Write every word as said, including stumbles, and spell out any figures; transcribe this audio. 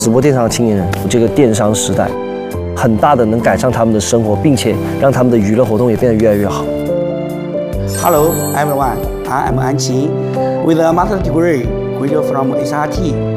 直播电商的青年人，这个电商时代，很大的能改善他们的生活，并且让他们的娱乐活动也变得越来越好。 Hello everyone, I am An Qin with a master degree graduated from H R T